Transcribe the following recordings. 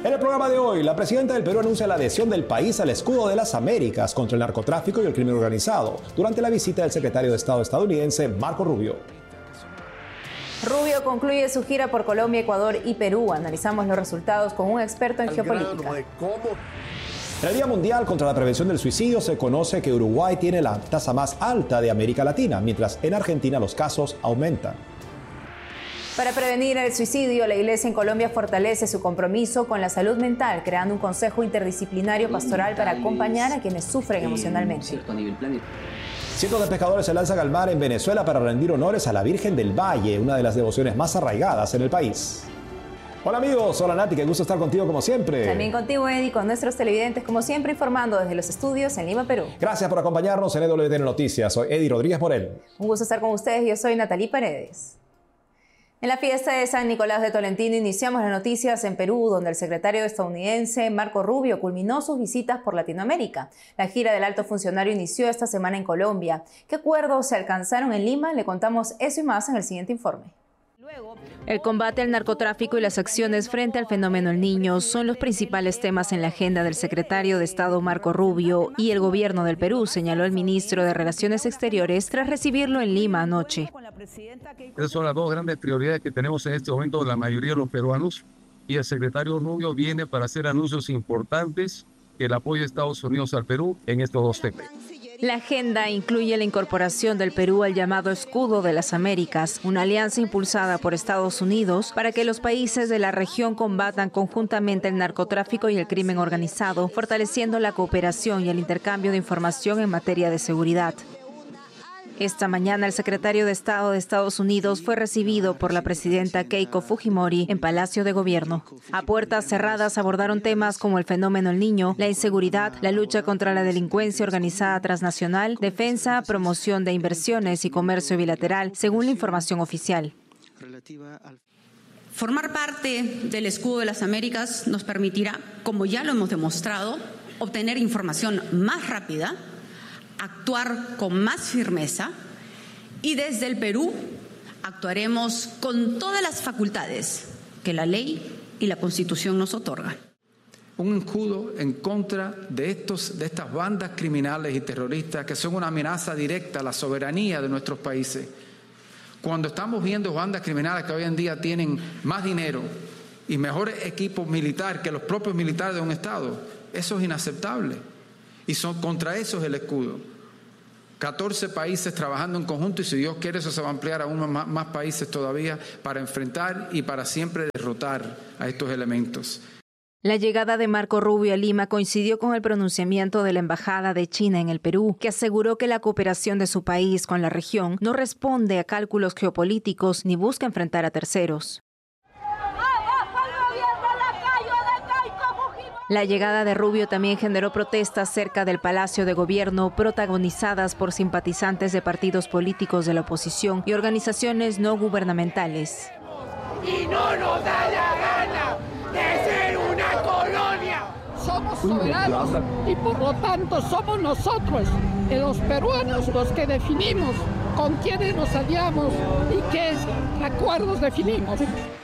En el programa de hoy, la presidenta del Perú anuncia la adhesión del país al escudo de las Américas contra el narcotráfico y el crimen organizado durante la visita del secretario de Estado estadounidense Marco Rubio. Rubio concluye su gira por Colombia, Ecuador y Perú. Analizamos los resultados con un experto en geopolítica. En el Día Mundial contra la Prevención del Suicidio se conoce que Uruguay tiene la tasa más alta de América Latina, mientras en Argentina los casos aumentan. Para prevenir el suicidio, la Iglesia en Colombia fortalece su compromiso con la salud mental, creando un consejo interdisciplinario pastoral para acompañar a quienes sufren emocionalmente. Cientos de pescadores se lanzan al mar en Venezuela para rendir honores a la Virgen del Valle, una de las devociones más arraigadas en el país. Hola amigos, hola Nati, qué gusto estar contigo como siempre. También contigo, Eddie, con nuestros televidentes como siempre, informando desde los estudios en Lima, Perú. Gracias por acompañarnos en EWTN Noticias. Soy Eddie Rodríguez Morel. Un gusto estar con ustedes, yo soy Natalie Paredes. En la fiesta de San Nicolás de Tolentino iniciamos las noticias en Perú, donde el secretario estadounidense Marco Rubio culminó sus visitas por Latinoamérica. La gira del alto funcionario inició esta semana en Colombia. ¿Qué acuerdos se alcanzaron en Lima? Le contamos eso y más en el siguiente informe. El combate al narcotráfico y las acciones frente al fenómeno El Niño son los principales temas en la agenda del secretario de Estado Marco Rubio y el gobierno del Perú, señaló el ministro de Relaciones Exteriores tras recibirlo en Lima anoche. Esas son las dos grandes prioridades que tenemos en este momento la mayoría de los peruanos, y el secretario Rubio viene para hacer anuncios importantes que el apoyo de Estados Unidos al Perú en estos dos temas. La agenda incluye la incorporación del Perú al llamado Escudo de las Américas, una alianza impulsada por Estados Unidos para que los países de la región combatan conjuntamente el narcotráfico y el crimen organizado, fortaleciendo la cooperación y el intercambio de información en materia de seguridad. Esta mañana, el secretario de Estado de Estados Unidos fue recibido por la presidenta Keiko Fujimori en Palacio de Gobierno. A puertas cerradas abordaron temas como el fenómeno El Niño, la inseguridad, la lucha contra la delincuencia organizada transnacional, defensa, promoción de inversiones y comercio bilateral, según la información oficial. Formar parte del Escudo de las Américas nos permitirá, como ya lo hemos demostrado, obtener información más rápida, actuar con más firmeza, y desde el Perú actuaremos con todas las facultades que la ley y la Constitución nos otorgan. Un escudo en contra de estas bandas criminales y terroristas que son una amenaza directa a la soberanía de nuestros países. Cuando estamos viendo bandas criminales que hoy en día tienen más dinero y mejores equipos militares que los propios militares de un Estado, eso es inaceptable. Y contra eso es el escudo. 14 países trabajando en conjunto, y si Dios quiere eso se va a ampliar a aún más países todavía para enfrentar y para siempre derrotar a estos elementos. La llegada de Marco Rubio a Lima coincidió con el pronunciamiento de la Embajada de China en el Perú, que aseguró que la cooperación de su país con la región no responde a cálculos geopolíticos ni busca enfrentar a terceros. La llegada de Rubio también generó protestas cerca del Palacio de Gobierno, protagonizadas por simpatizantes de partidos políticos de la oposición y organizaciones no gubernamentales. Y no nos da la gana de ser una colonia. Somos soberanos y por lo tanto somos nosotros, los peruanos, los que definimos con quiénes nos aliamos y qué acuerdos definimos.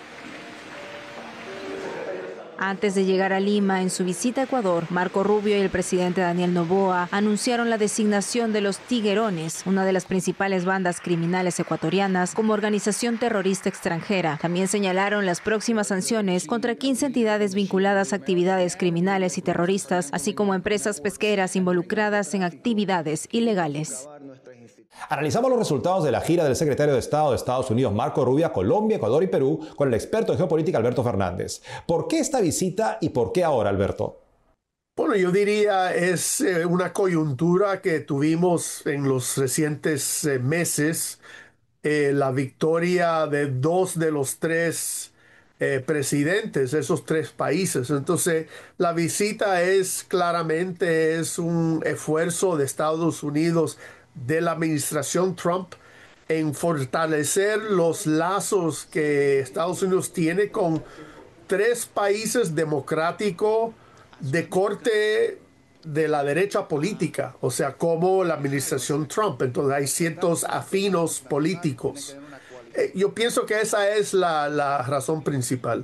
Antes de llegar a Lima, en su visita a Ecuador, Marco Rubio y el presidente Daniel Noboa anunciaron la designación de los Tiguerones, una de las principales bandas criminales ecuatorianas, como organización terrorista extranjera. También señalaron las próximas sanciones contra 15 entidades vinculadas a actividades criminales y terroristas, así como empresas pesqueras involucradas en actividades ilegales. Analizamos los resultados de la gira del secretario de Estado de Estados Unidos, Marco Rubio, a Colombia, Ecuador y Perú, con el experto en geopolítica, Alberto Fernández. ¿Por qué esta visita y por qué ahora, Alberto? Bueno, yo diría es una coyuntura que tuvimos en los recientes meses, la victoria de 2 de los 3 presidentes de esos 3 países. Entonces, la visita claramente es un esfuerzo de Estados Unidos, de la administración Trump, en fortalecer los lazos que Estados Unidos tiene con 3 países democráticos de corte de la derecha política, o sea, como la administración Trump. Entonces hay ciertos afinos políticos. Yo pienso que esa es la razón principal.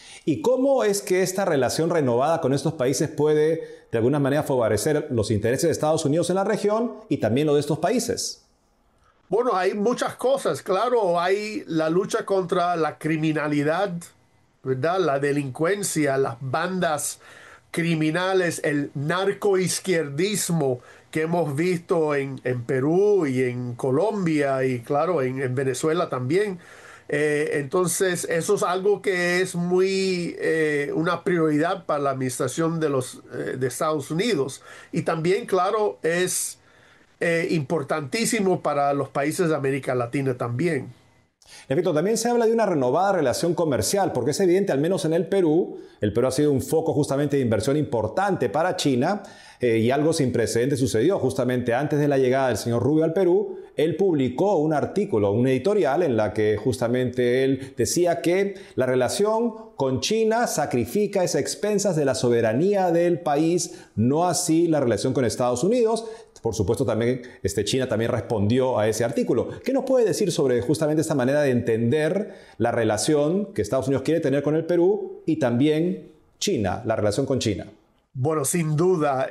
¿Y cómo es que esta relación renovada con estos países puede de alguna manera favorecer los intereses de Estados Unidos en la región y también lo de estos países? Bueno, hay muchas cosas, claro, hay la lucha contra la criminalidad, ¿verdad? La delincuencia, las bandas criminales, el narcoizquierdismo que hemos visto en Perú y en Colombia y claro, en Venezuela también. Entonces, eso es algo que es muy una prioridad para la administración de Estados Unidos. Y también, claro, es importantísimo para los países de América Latina también. En efecto, también se habla de una renovada relación comercial, porque es evidente, al menos en el Perú ha sido un foco justamente de inversión importante para China, y algo sin precedentes sucedió justamente antes de la llegada del señor Rubio al Perú. Él publicó un artículo, un editorial, en la que justamente él decía que la relación con China sacrifica a expensas de la soberanía del país, no así la relación con Estados Unidos. Por supuesto, también China también respondió a ese artículo. ¿Qué nos puede decir sobre justamente esta manera de entender la relación que Estados Unidos quiere tener con el Perú y también China, la relación con China? Bueno, sin duda,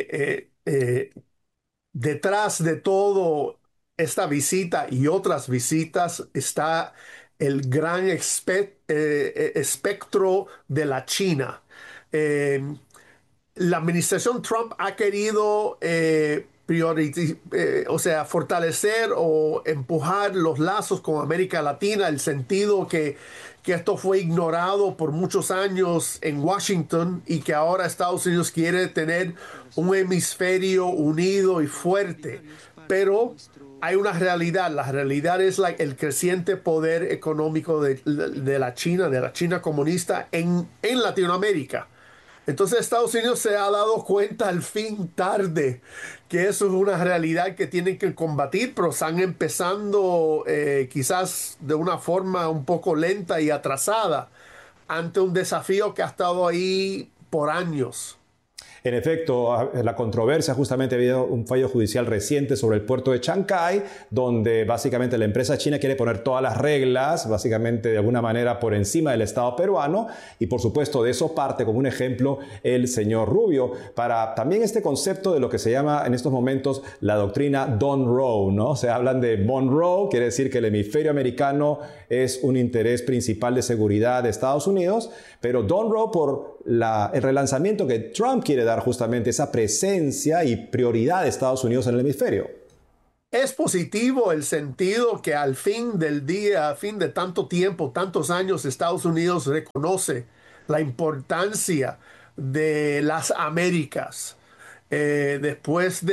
detrás de todo esta visita y otras visitas está el gran espectro de la China. La administración Trump ha querido fortalecer o empujar los lazos con América Latina, el sentido que esto fue ignorado por muchos años en Washington y que ahora Estados Unidos quiere tener un hemisferio unido y fuerte. Pero hay una realidad. La realidad es el creciente poder económico de la China comunista en Latinoamérica. Entonces Estados Unidos se ha dado cuenta al fin tarde que eso es una realidad que tienen que combatir, pero están empezando quizás de una forma un poco lenta y atrasada ante un desafío que ha estado ahí por años. En efecto, la controversia, justamente ha habido un fallo judicial reciente sobre el puerto de Chancay, donde básicamente la empresa china quiere poner todas las reglas, básicamente de alguna manera por encima del Estado peruano, y por supuesto de eso parte como un ejemplo el señor Rubio, para también este concepto de lo que se llama en estos momentos la doctrina Don Roe, ¿no? Se hablan de Monroe, quiere decir que el hemisferio americano es un interés principal de seguridad de Estados Unidos, pero Don Roe por el relanzamiento que Trump quiere dar justamente esa presencia y prioridad de Estados Unidos en el hemisferio. Es positivo el sentido que al fin del día, a fin de tanto tiempo, tantos años, Estados Unidos reconoce la importancia de las Américas. Después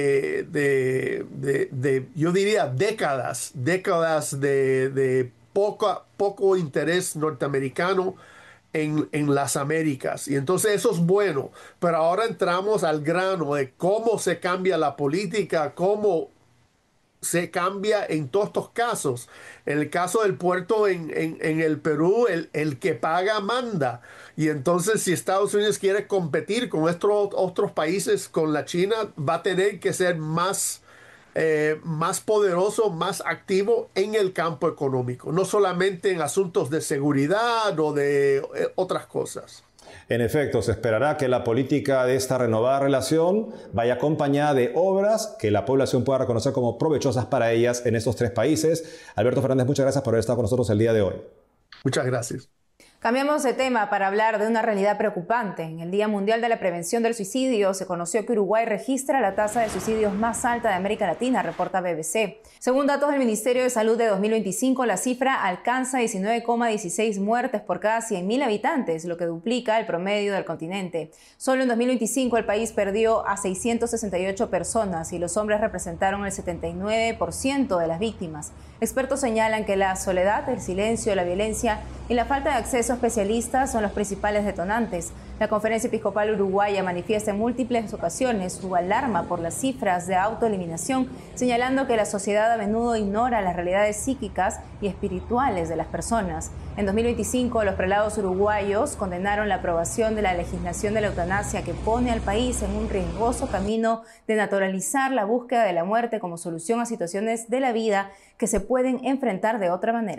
yo diría décadas de poco interés norteamericano en las Américas. Y entonces eso es bueno, pero ahora entramos al grano de cómo se cambia la política, cómo se cambia en todos estos casos. En el caso del puerto en el Perú, el que paga manda. Y entonces si Estados Unidos quiere competir con estos otros países, con la China, va a tener que ser más poderoso, más activo en el campo económico, no solamente en asuntos de seguridad o de otras cosas. En efecto, se esperará que la política de esta renovada relación vaya acompañada de obras que la población pueda reconocer como provechosas para ellas en estos tres países. Alberto Fernández, muchas gracias por haber estado con nosotros el día de hoy. Muchas gracias. Cambiamos de tema para hablar de una realidad preocupante. En el Día Mundial de la Prevención del Suicidio se conoció que Uruguay registra la tasa de suicidios más alta de América Latina, reporta BBC. Según datos del Ministerio de Salud de 2025, la cifra alcanza 19,16 muertes por cada 100.000 habitantes, lo que duplica el promedio del continente. Solo en 2025 el país perdió a 668 personas y los hombres representaron el 79% de las víctimas. Expertos señalan que la soledad, el silencio, la violencia y la falta de acceso a especialistas son los principales detonantes. La Conferencia Episcopal Uruguaya manifiesta en múltiples ocasiones su alarma por las cifras de autoeliminación, señalando que la sociedad a menudo ignora las realidades psíquicas y espirituales de las personas. En 2025, los prelados uruguayos condenaron la aprobación de la legislación de la eutanasia que pone al país en un riesgoso camino de naturalizar la búsqueda de la muerte como solución a situaciones de la vida que se pueden enfrentar de otra manera.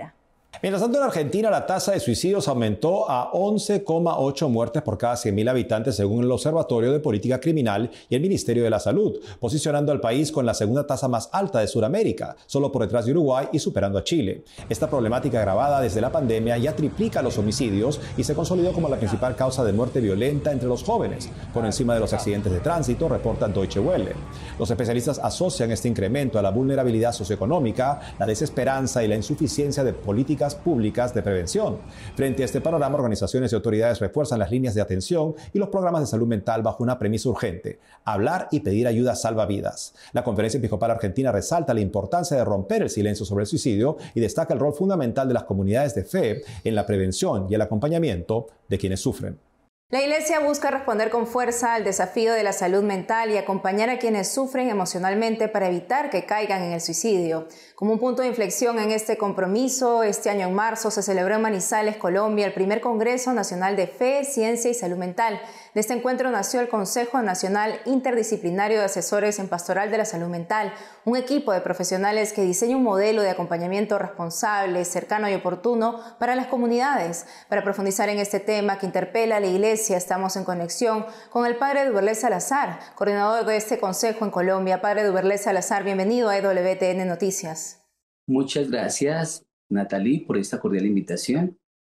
Mientras tanto, en Argentina la tasa de suicidios aumentó a 11,8 muertes por cada 100.000 habitantes según el Observatorio de Política Criminal y el Ministerio de la Salud, posicionando al país con la segunda tasa más alta de Sudamérica, solo por detrás de Uruguay y superando a Chile. Esta problemática agravada desde la pandemia ya triplica los homicidios y se consolidó como la principal causa de muerte violenta entre los jóvenes, por encima de los accidentes de tránsito, reporta Deutsche Welle. Los especialistas asocian este incremento a la vulnerabilidad socioeconómica, la desesperanza y la insuficiencia de políticas públicas de prevención. Frente a este panorama, organizaciones y autoridades refuerzan las líneas de atención y los programas de salud mental bajo una premisa urgente: hablar y pedir ayuda salva vidas. La Conferencia Episcopal Argentina resalta la importancia de romper el silencio sobre el suicidio y destaca el rol fundamental de las comunidades de fe en la prevención y el acompañamiento de quienes sufren. La Iglesia busca responder con fuerza al desafío de la salud mental y acompañar a quienes sufren emocionalmente para evitar que caigan en el suicidio. Como un punto de inflexión en este compromiso, este año en marzo se celebró en Manizales, Colombia, el primer Congreso Nacional de Fe, Ciencia y Salud Mental. De este encuentro nació el Consejo Nacional Interdisciplinario de Asesores en Pastoral de la Salud Mental, un equipo de profesionales que diseña un modelo de acompañamiento responsable, cercano y oportuno para las comunidades. Para profundizar en este tema que interpela a la Iglesia, estamos en conexión con el padre Duberlé Salazar, coordinador de este consejo en Colombia. Padre Duberlé Salazar, bienvenido a EWTN Noticias. Muchas gracias, Natalie, por esta cordial invitación.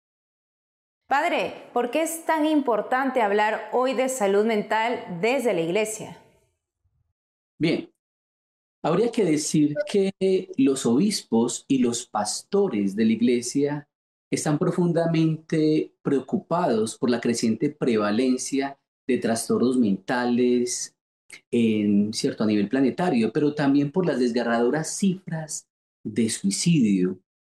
Padre, ¿por qué es tan importante hablar hoy de salud mental desde la Iglesia? Bien, habría que decir que los obispos y los pastores de la Iglesia están profundamente preocupados por la creciente prevalencia de trastornos mentales a nivel planetario, pero también por las desgarradoras cifras de suicidio.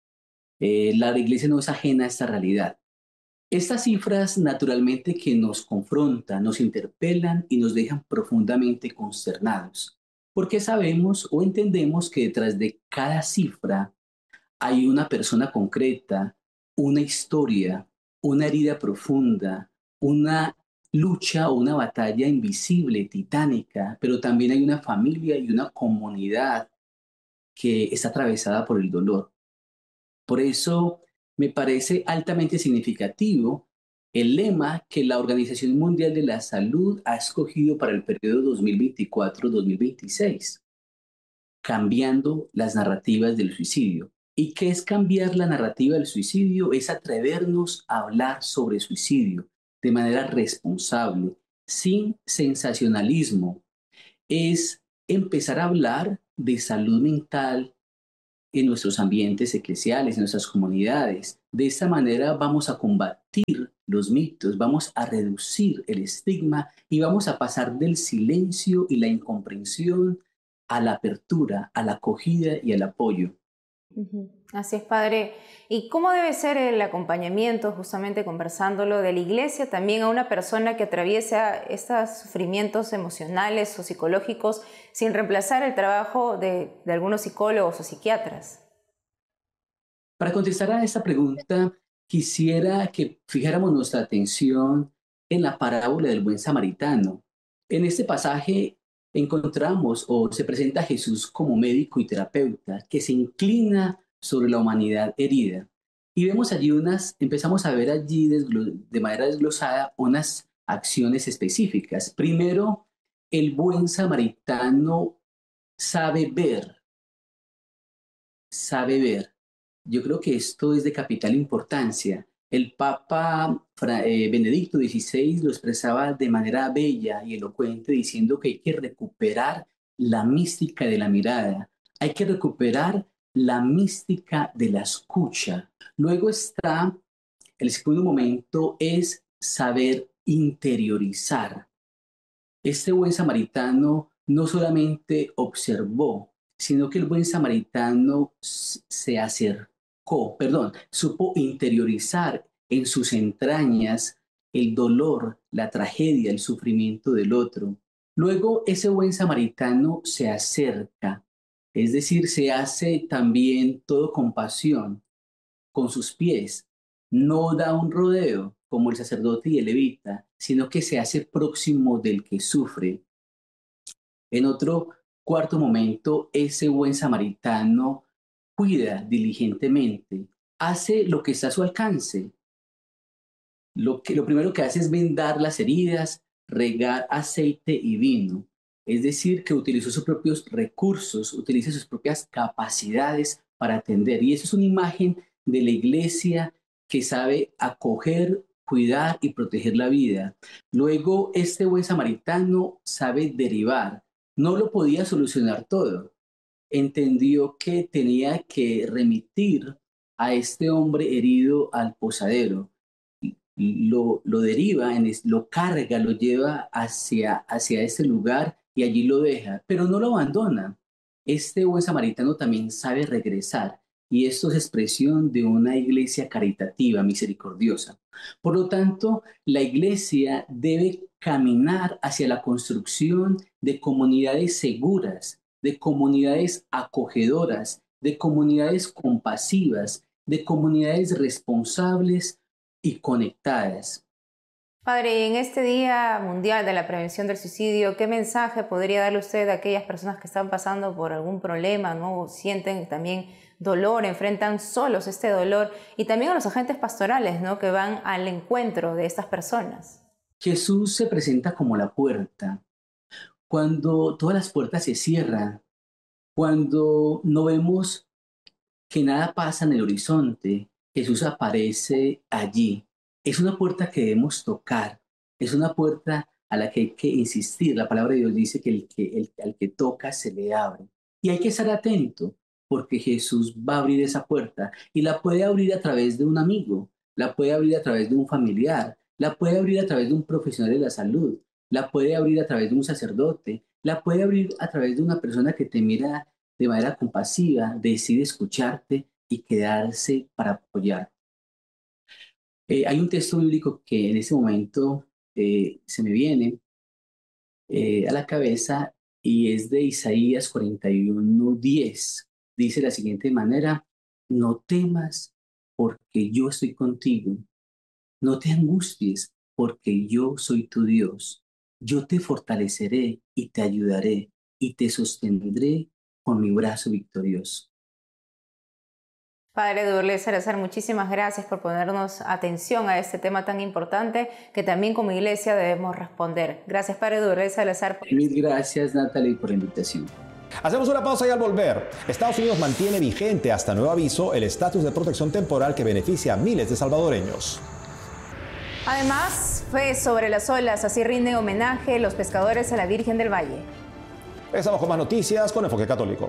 La Iglesia no es ajena a esta realidad. Estas cifras naturalmente que nos confrontan, nos interpelan y nos dejan profundamente consternados, porque sabemos o entendemos que detrás de cada cifra hay una persona concreta, una historia, una herida profunda, una lucha o una batalla invisible, titánica, pero también hay una familia y una comunidad que está atravesada por el dolor. Por eso me parece altamente significativo el lema que la Organización Mundial de la Salud ha escogido para el periodo 2024-2026, cambiando las narrativas del suicidio. ¿Y qué es cambiar la narrativa del suicidio? Es atrevernos a hablar sobre suicidio de manera responsable, sin sensacionalismo. Es empezar a hablar de salud mental en nuestros ambientes eclesiales, en nuestras comunidades. De esta manera vamos a combatir los mitos, vamos a reducir el estigma y vamos a pasar del silencio y la incomprensión a la apertura, a la acogida y al apoyo. Así es, padre. ¿Y cómo debe ser el acompañamiento, justamente conversándolo, de la Iglesia también a una persona que atraviesa estos sufrimientos emocionales o psicológicos sin reemplazar el trabajo de algunos psicólogos o psiquiatras? Para contestar a esta pregunta, quisiera que fijáramos nuestra atención en la parábola del buen samaritano. En este pasaje encontramos o se presenta a Jesús como médico y terapeuta que se inclina sobre la humanidad herida. Y vemos allí empezamos a ver allí de manera desglosada unas acciones específicas. Primero, el buen samaritano sabe ver. Yo creo que esto es de capital importancia. El Papa Benedicto XVI lo expresaba de manera bella y elocuente, diciendo que hay que recuperar la mística de la mirada, hay que recuperar la mística de la escucha. Luego está, el segundo momento es saber interiorizar. Este buen samaritano no solamente observó, sino que el buen samaritano supo interiorizar en sus entrañas el dolor, la tragedia, el sufrimiento del otro. Luego ese buen samaritano se acerca, es decir, se hace también todo con pasión, con sus pies. No da un rodeo como el sacerdote y el levita, sino que se hace próximo del que sufre. En otro cuarto momento, ese buen samaritano cuida diligentemente hace lo que está a su alcance. Lo primero que hace es vendar las heridas, regar aceite y vino. Es decir, que utilizó sus propios recursos, utiliza sus propias capacidades para atender. Y eso es una imagen de la iglesia que sabe acoger, cuidar y proteger la vida. Luego, este buen samaritano sabe derivar. No lo podía solucionar todo. Entendió que tenía que remitir a este hombre herido al posadero. Lo deriva, lo carga, lo lleva hacia este lugar y allí lo deja, pero no lo abandona. Este buen samaritano también sabe regresar y esto es expresión de una iglesia caritativa, misericordiosa. Por lo tanto, la iglesia debe caminar hacia la construcción de comunidades seguras, de comunidades acogedoras, de comunidades compasivas, de comunidades responsables y conectadas. Padre, en este Día Mundial de la Prevención del Suicidio, ¿qué mensaje podría darle usted a aquellas personas que están pasando por algún problema, ¿no? Sienten también dolor, enfrentan solos este dolor, y también a los agentes pastorales, ¿no?, que van al encuentro de estas personas? Jesús se presenta como la puerta. Cuando todas las puertas se cierran, cuando no vemos que nada pasa en el horizonte, Jesús aparece allí. Es una puerta que debemos tocar, es una puerta a la que hay que insistir. La palabra de Dios dice que al que toca se le abre. Y hay que estar atento porque Jesús va a abrir esa puerta y la puede abrir a través de un amigo, la puede abrir a través de un familiar, la puede abrir a través de un profesional de la salud, la puede abrir a través de un sacerdote, la puede abrir a través de una persona que te mira de manera compasiva, decide escucharte y quedarse para apoyar. Hay un texto bíblico que en ese momento se me viene a la cabeza y es de Isaías 41:10. Dice de la siguiente manera: no temas porque yo estoy contigo, no te angusties porque yo soy tu Dios. Yo te fortaleceré y te ayudaré y te sostendré con mi brazo victorioso. Padre Dourlé Salazar, muchísimas gracias por ponernos atención a este tema tan importante que también como iglesia debemos responder. Gracias, Padre Dourlé Salazar. Mil gracias, Natalie, por la invitación. Hacemos una pausa y al volver, Estados Unidos mantiene vigente hasta nuevo aviso el estatus de protección temporal que beneficia a miles de salvadoreños. Además, fe sobre las olas, así rinden homenaje los pescadores a la Virgen del Valle. Regresamos con más noticias con Enfoque Católico.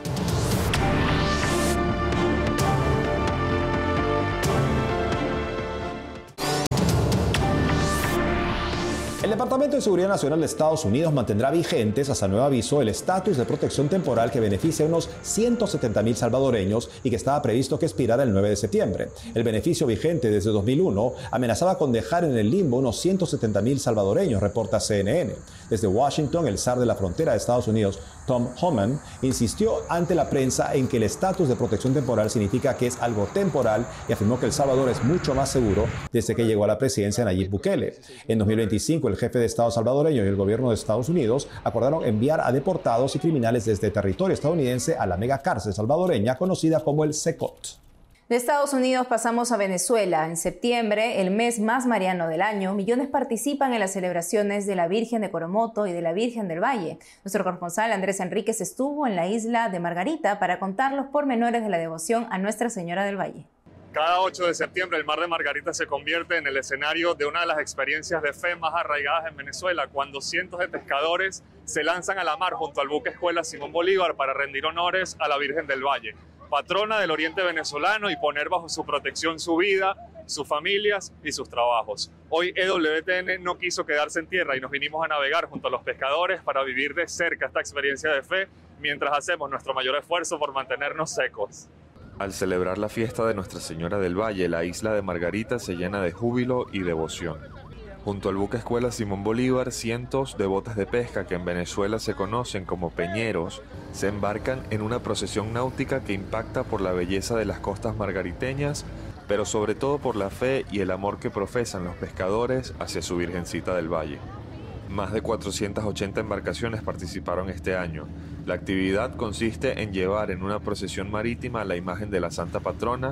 El Departamento de Seguridad Nacional de Estados Unidos mantendrá vigentes hasta nuevo aviso el estatus de protección temporal que beneficia a unos 170,000 salvadoreños y que estaba previsto que expirara el 9 de septiembre. El beneficio vigente desde 2001 amenazaba con dejar en el limbo unos 170,000 salvadoreños, reporta CNN. Desde Washington, el zar de la frontera de Estados Unidos, Tom Homan, insistió ante la prensa en que el estatus de protección temporal significa que es algo temporal y afirmó que El Salvador es mucho más seguro desde que llegó a la presidencia Nayib Bukele. En 2025, el jefe de Estado salvadoreño y el gobierno de Estados Unidos acordaron enviar a deportados y criminales desde territorio estadounidense a la megacárcel salvadoreña conocida como el Secot. De Estados Unidos pasamos a Venezuela. En septiembre, el mes más mariano del año, millones participan en las celebraciones de la Virgen de Coromoto y de la Virgen del Valle. Nuestro corresponsal Andrés Enríquez estuvo en la isla de Margarita para contar los pormenores de la devoción a Nuestra Señora del Valle. Cada 8 de septiembre el Mar de Margarita se convierte en el escenario de una de las experiencias de fe más arraigadas en Venezuela, cuando cientos de pescadores se lanzan a la mar junto al buque escuela Simón Bolívar para rendir honores a la Virgen del Valle, patrona del oriente venezolano, y poner bajo su protección su vida, sus familias y sus trabajos. Hoy EWTN no quiso quedarse en tierra y nos vinimos a navegar junto a los pescadores para vivir de cerca esta experiencia de fe mientras hacemos nuestro mayor esfuerzo por mantenernos secos. Al celebrar la fiesta de Nuestra Señora del Valle, la isla de Margarita se llena de júbilo y devoción. Junto al buque escuela Simón Bolívar, cientos de botes de pesca que en Venezuela se conocen como peñeros, se embarcan en una procesión náutica que impacta por la belleza de las costas margariteñas, pero sobre todo por la fe y el amor que profesan los pescadores hacia su Virgencita del Valle. Más de 480 embarcaciones participaron este año. La actividad consiste en llevar en una procesión marítima la imagen de la Santa Patrona,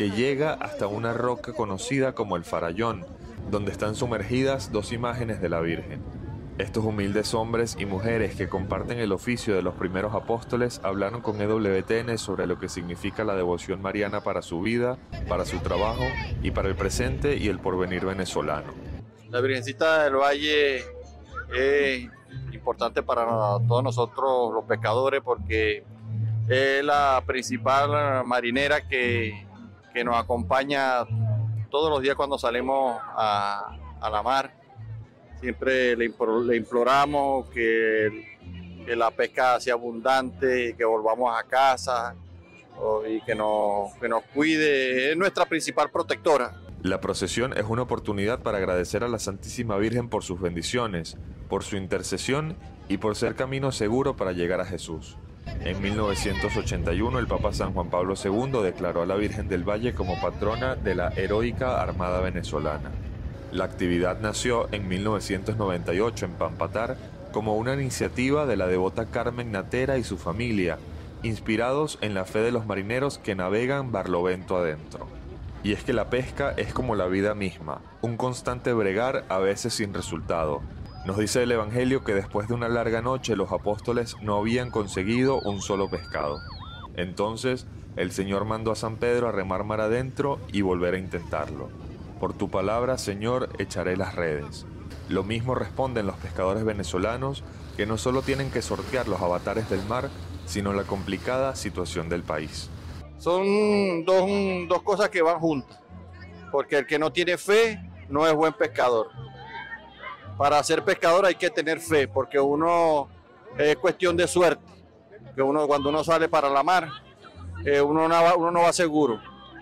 que llega hasta una roca conocida como el Farallón, donde están sumergidas 2 imágenes de la Virgen. Estos humildes hombres y mujeres que comparten el oficio de los primeros apóstoles hablaron con EWTN sobre lo que significa la devoción mariana para su vida, para su trabajo y para el presente y el porvenir venezolano. La Virgencita del Valle es importante para todos nosotros los pescadores porque es la principal marinera que nos acompaña todos los días cuando salimos a la mar. Siempre le imploramos que la pesca sea abundante, que volvamos a casa y que nos cuide. Es nuestra principal protectora. La procesión es una oportunidad para agradecer a la Santísima Virgen por sus bendiciones, por su intercesión y por ser camino seguro para llegar a Jesús. En 1981 el Papa San Juan Pablo II declaró a la Virgen del Valle como patrona de la heroica Armada venezolana. La actividad nació en 1998 en Pampatar como una iniciativa de la devota Carmen Natera y su familia, inspirados en la fe de los marineros que navegan barlovento adentro. Y es que la pesca es como la vida misma, un constante bregar a veces sin resultado. Nos dice el Evangelio que después de una larga noche los apóstoles no habían conseguido un solo pescado. Entonces el Señor mandó a San Pedro a remar mar adentro y volver a intentarlo. Por tu palabra, Señor, echaré las redes. Lo mismo responden los pescadores venezolanos, que no solo tienen que sortear los avatares del mar, sino la complicada situación del país. Son dos cosas que van juntas, porque el que no tiene fe no es buen pescador. Para ser pescador hay que tener fe, porque uno es cuestión de suerte, que cuando uno sale para la mar, uno no va seguro.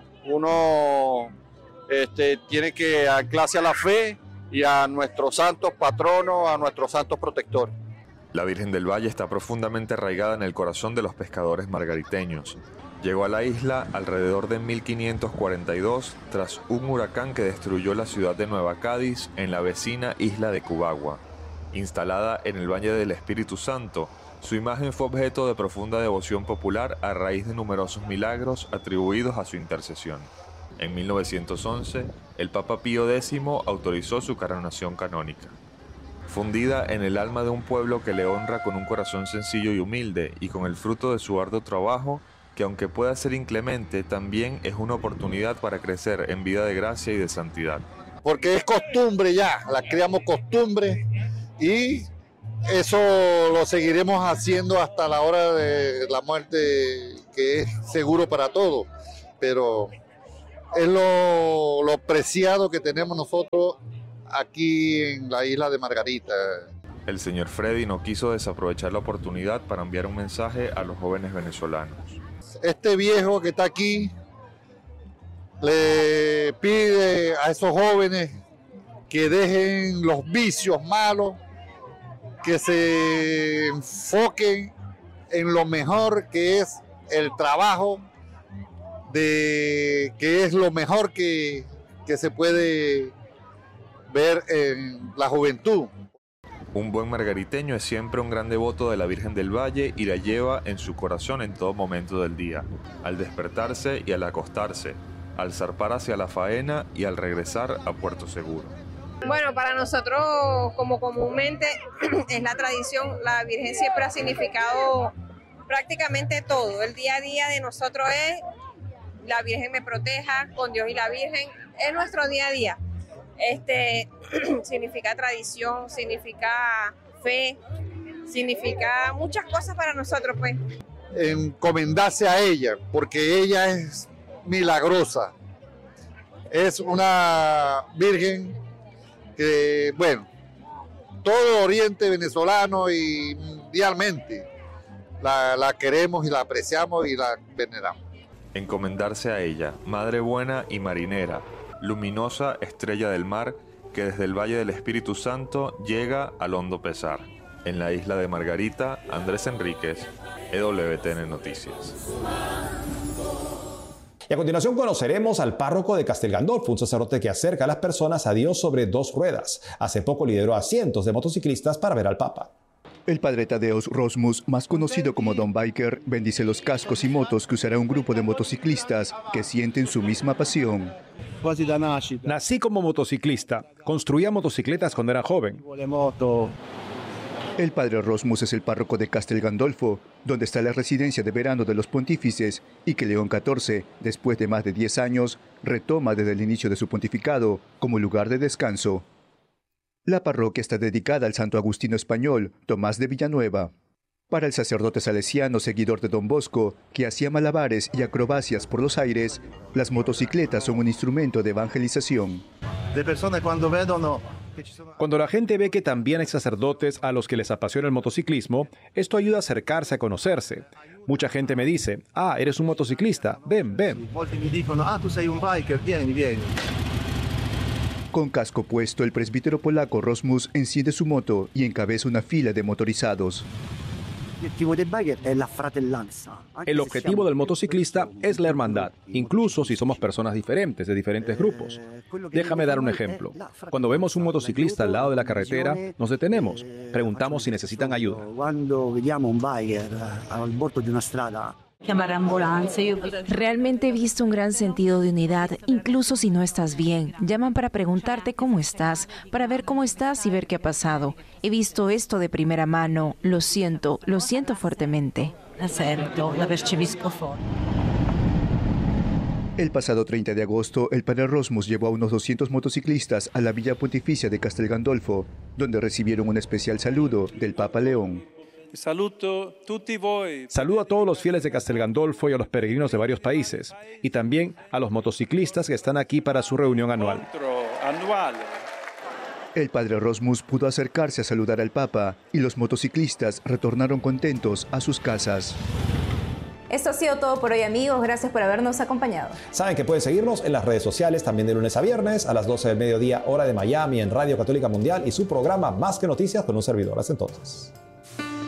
Uno tiene que anclarse a la fe y a nuestros santos patronos, a nuestros santos protectores. La Virgen del Valle está profundamente arraigada en el corazón de los pescadores margariteños. Llegó a la isla alrededor de 1542 tras un huracán que destruyó la ciudad de Nueva Cádiz en la vecina isla de Cubagua. Instalada en el Valle del Espíritu Santo, su imagen fue objeto de profunda devoción popular a raíz de numerosos milagros atribuidos a su intercesión. En 1911, el Papa Pío X autorizó su coronación canónica. Fundida en el alma de un pueblo que le honra con un corazón sencillo y humilde y con el fruto de su arduo trabajo, que aunque pueda ser inclemente, también es una oportunidad para crecer en vida de gracia y de santidad. Porque es costumbre ya, la creamos costumbre y eso lo seguiremos haciendo hasta la hora de la muerte, que es seguro para todos, pero es lo preciado que tenemos nosotros aquí en la isla de Margarita. El señor Freddy no quiso desaprovechar la oportunidad para enviar un mensaje a los jóvenes venezolanos. Este viejo que está aquí le pide a esos jóvenes que dejen los vicios malos, que se enfoquen en lo mejor que es el trabajo, que es lo mejor que se puede ver en la juventud. Un buen margariteño es siempre un gran devoto de la Virgen del Valle y la lleva en su corazón en todo momento del día, al despertarse y al acostarse, al zarpar hacia la faena y al regresar a Puerto Seguro. Bueno, para nosotros, como comúnmente es la tradición, la Virgen siempre ha significado prácticamente todo. El día a día de nosotros es la Virgen me proteja, con Dios y la Virgen, es nuestro día a día. Significa tradición, significa fe, significa muchas cosas para nosotros, pues. Encomendarse a ella, porque ella es milagrosa. Es una Virgen que, bueno, todo Oriente venezolano y mundialmente la queremos y la apreciamos y la veneramos. Encomendarse a ella, Madre buena y marinera, luminosa estrella del mar que desde el Valle del Espíritu Santo llega al hondo pesar. En la isla de Margarita, Andrés Enríquez, EWTN Noticias. Y a continuación conoceremos al párroco de Castel Gandolfo, un sacerdote que acerca a las personas a Dios sobre 2 ruedas. Hace poco lideró a cientos de motociclistas para ver al Papa. El padre Tadeusz Rozmus, más conocido como Don Biker, bendice los cascos y motos que usará un grupo de motociclistas que sienten su misma pasión. Nací como motociclista. Construía motocicletas cuando era joven. El padre Rozmus es el párroco de Castel Gandolfo, donde está la residencia de verano de los pontífices y que León XIV, después de más de 10 años, retoma desde el inicio de su pontificado como lugar de descanso. La parroquia está dedicada al santo agustino español, Tomás de Villanueva. Para el sacerdote salesiano seguidor de Don Bosco, que hacía malabares y acrobacias por los aires, las motocicletas son un instrumento de evangelización. Cuando la gente ve que también hay sacerdotes a los que les apasiona el motociclismo, esto ayuda a acercarse a conocerse. Mucha gente me dice, eres un motociclista, ven, ven. Con casco puesto, el presbítero polaco Rozmus enciende su moto y encabeza una fila de motorizados. El objetivo del motociclista es la hermandad, incluso si somos personas diferentes, de diferentes grupos. Déjame dar un ejemplo. Cuando vemos un motociclista al lado de la carretera, nos detenemos, preguntamos si necesitan ayuda. Realmente he visto un gran sentido de unidad, incluso si no estás bien. Llaman para preguntarte cómo estás, para ver cómo estás y ver qué ha pasado. He visto esto de primera mano, lo siento fuertemente. El pasado 30 de agosto, el padre Rozmus llevó a unos 200 motociclistas a la Villa Pontificia de Castel Gandolfo, donde recibieron un especial saludo del Papa León. Saludo a todos los fieles de Castel Gandolfo y a los peregrinos de varios países, y también a los motociclistas que están aquí para su reunión anual. El padre Rozmus pudo acercarse a saludar al Papa y los motociclistas retornaron contentos a sus casas. Esto ha sido todo por hoy, amigos. Gracias por habernos acompañado. Saben que pueden seguirnos en las redes sociales también de lunes a viernes a las 12 del mediodía, hora de Miami, en Radio Católica Mundial y su programa Más que Noticias con un servidor. Hasta entonces.